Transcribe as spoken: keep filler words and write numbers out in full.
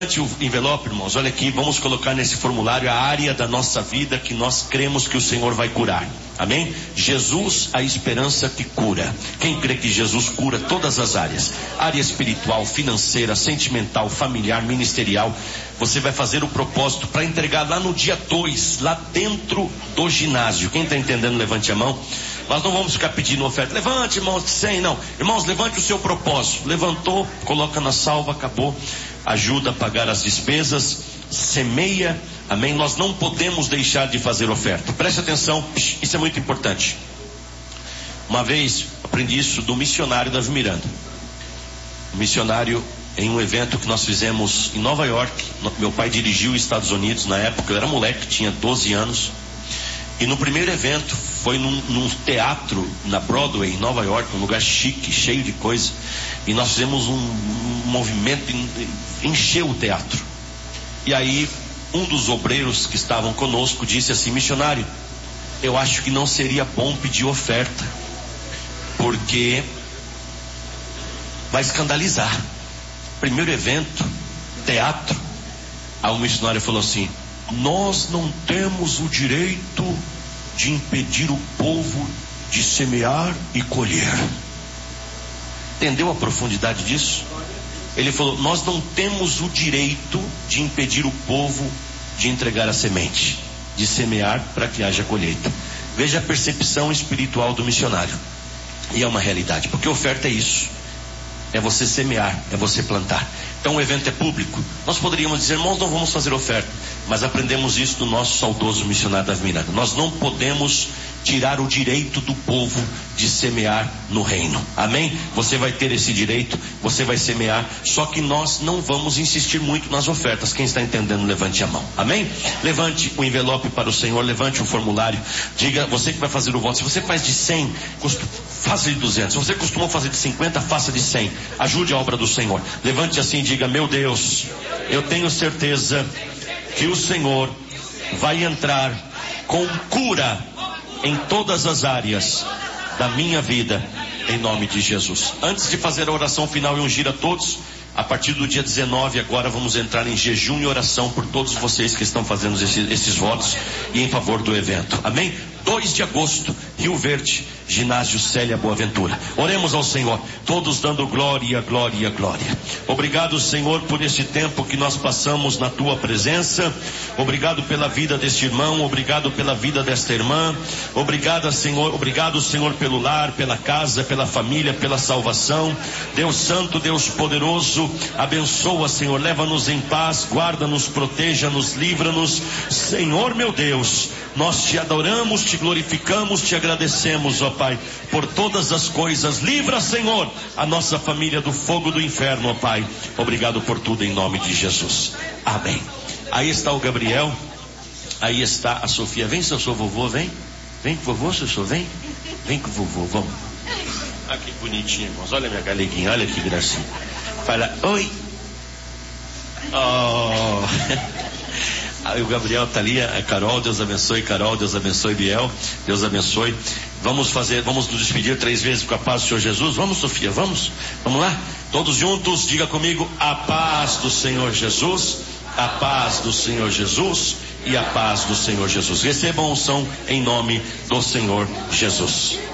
O envelope, irmãos, olha aqui, vamos colocar nesse formulário a área da nossa vida que nós cremos que o Senhor vai curar. Amém? Jesus, a esperança que cura. Quem crê que Jesus cura todas as áreas? Área espiritual, financeira, sentimental, familiar, ministerial. Você vai fazer o propósito para entregar lá no dia dois, lá dentro do ginásio. Quem está entendendo, levante a mão. Nós não vamos ficar pedindo oferta. Levante, irmãos, cem, não. Irmãos, levante o seu propósito. Levantou, coloca na salva, acabou. Ajuda a pagar as despesas, semeia, amém? Nós não podemos deixar de fazer oferta. Preste atenção, isso é muito importante. Uma vez aprendi isso do missionário Davi Miranda. Um missionário em um evento que nós fizemos em Nova York. Meu pai dirigiu os Estados Unidos na época, eu era moleque, tinha doze anos. E no primeiro evento foi num, num teatro na Broadway, em Nova York, um lugar chique, cheio de coisa. E nós fizemos um, um movimento, encheu o teatro. E aí um dos obreiros que estavam conosco disse assim: missionário, eu acho que não seria bom pedir oferta, porque vai escandalizar. Primeiro evento, teatro. Aí o missionário falou assim: nós não temos o direito de impedir o povo de semear e colher. Entendeu a profundidade disso? Ele falou: nós não temos o direito de impedir o povo de entregar a semente, de semear para que haja colheita. Veja a percepção espiritual do missionário. E é uma realidade, porque oferta é isso. É você semear, é você plantar. Então o evento é público. Nós poderíamos dizer: irmãos, não vamos fazer oferta. Mas aprendemos isso do nosso saudoso missionário Davi Miranda. Nós não podemos tirar o direito do povo de semear no reino. Amém? Você vai ter esse direito, você vai semear. Só que nós não vamos insistir muito nas ofertas. Quem está entendendo, levante a mão. Amém? Levante o envelope para o Senhor, levante o formulário. Diga, você que vai fazer o voto, se você faz de cem, faça de duzentos. Se você costumou fazer de cinquenta, faça de cem. Ajude a obra do Senhor. Levante assim e diga: meu Deus, eu tenho certeza que o Senhor vai entrar com cura em todas as áreas da minha vida, em nome de Jesus. Antes de fazer a oração final e ungir a todos, a partir do dia dezenove agora vamos entrar em jejum e oração por todos vocês que estão fazendo esses, esses votos e em favor do evento. Amém? dois de agosto, Rio Verde, ginásio Célia Boaventura. Oremos ao Senhor, todos dando glória, glória, glória. Obrigado, Senhor, por esse tempo que nós passamos na tua presença. Obrigado pela vida deste irmão, obrigado pela vida desta irmã. Obrigado, Senhor, obrigado, Senhor, pelo lar, pela casa, pela família, pela salvação. Deus Santo, Deus poderoso, abençoa, Senhor, leva-nos em paz, guarda-nos, proteja-nos, livra-nos. Senhor, meu Deus, nós te adoramos, te glorificamos, te agradecemos, ó Pai, por todas as coisas. Livra, Senhor, a nossa família do fogo do inferno, ó Pai. Obrigado por tudo em nome de Jesus. Amém. Aí está o Gabriel, aí está a Sofia. Vem, seu sou vovô, vem. Vem com o vovô, seu sou, vem. Vem com o vovô, vamos. Ah, que bonitinho, irmãos. Olha a minha galeguinha, olha que gracinha. Fala, oi. Oh. Aí o Gabriel está ali, a Carol, Deus abençoe, Carol, Deus abençoe, Biel, Deus abençoe. Vamos fazer, vamos nos despedir três vezes com a paz do Senhor Jesus. Vamos, Sofia, vamos? Vamos lá? Todos juntos, diga comigo: a paz do Senhor Jesus, a paz do Senhor Jesus e a paz do Senhor Jesus. Recebam a unção em nome do Senhor Jesus.